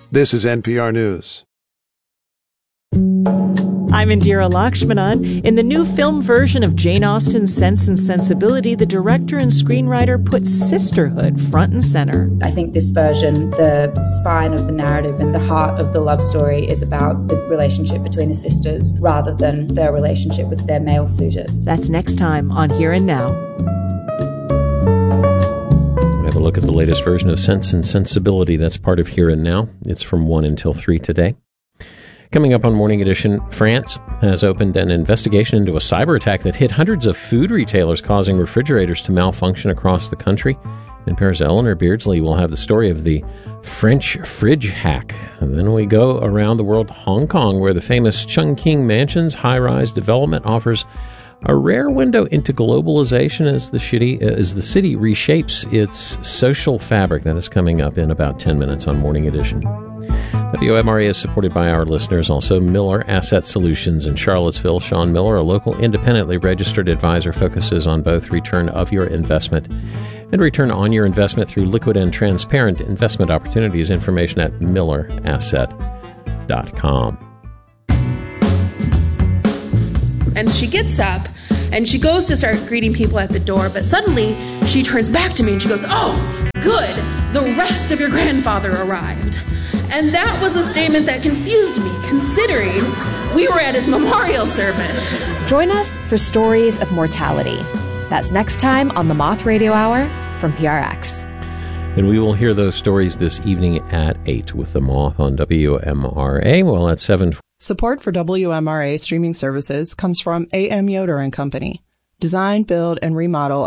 This is NPR News. I'm Indira Lakshmanan. In the new film version of Jane Austen's Sense and Sensibility, the director and screenwriter put sisterhood front and center. I think this version, the spine of the narrative and the heart of the love story is about the relationship between the sisters rather than their relationship with their male suitors. That's next time on Here and Now. We have a look at the latest version of Sense and Sensibility. That's part of Here and Now. It's from 1 until 3 today. Coming up on Morning Edition, France has opened an investigation into a cyber attack that hit hundreds of food retailers, causing refrigerators to malfunction across the country. In Paris, Eleanor Beardsley will have the story of the French fridge hack. And then we go around the world to Hong Kong, where the famous Chungking Mansion's high-rise development offers a rare window into globalization as the city reshapes its social fabric. That is coming up in about 10 minutes on Morning Edition. WMRA is supported by our listeners, also Miller Asset Solutions in Charlottesville. Sean Miller, a local independently registered advisor, focuses on both return of your investment and return on your investment through liquid and transparent investment opportunities. Information at millerasset.com. And she gets up and she goes to start greeting people at the door, but suddenly she turns back to me and she goes, "Oh, good, the rest of your grandfather arrived." And that was a statement that confused me, considering we were at his memorial service. Join us for Stories of Mortality. That's next time on the Moth Radio Hour from PRX. And we will hear those stories this evening at 8 with the Moth on WMRA. Well, at 7. Support for WMRA streaming services comes from A.M. Yoder and Company. Design, build, and remodel